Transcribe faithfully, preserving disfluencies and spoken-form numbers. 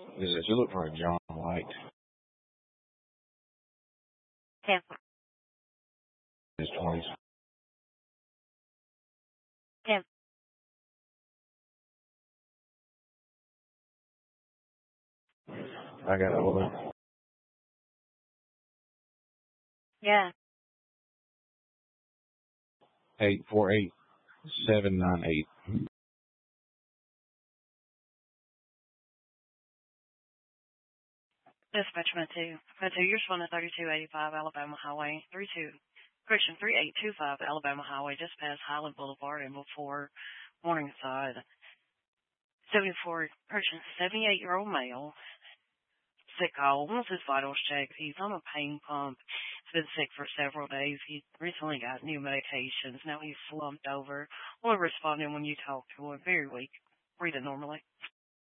Is it you look for a John White? Yeah. His twenties. Yeah. I got older. Yeah. Eight four eight seven nine eight. Dispatch Metro. Metro, you're responding to thirty-two eighty-five Alabama Highway. thirty-two. Correction, three eight two five Alabama Highway, just past Highland Boulevard and before Morningside. seventy-four, correction, seventy-eight-year-old male. Sick call. Wants his vitals checked. He's on a pain pump. He's been sick for several days. He recently got new medications. Now he's slumped over. Only responding when you talk to him. Very weak. Breathing normally.